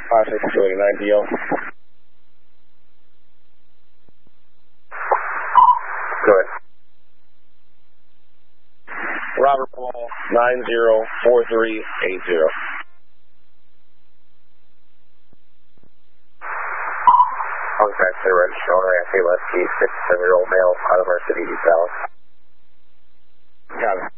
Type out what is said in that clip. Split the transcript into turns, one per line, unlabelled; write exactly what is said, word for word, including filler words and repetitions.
five six two eight nine D O.
Go ahead.
Robert Paul, nine zero four three eight zero.
Contact the registered owner, F A Left Key, fifty-seven-year-old male, out of our city, East Dallas.
Got it.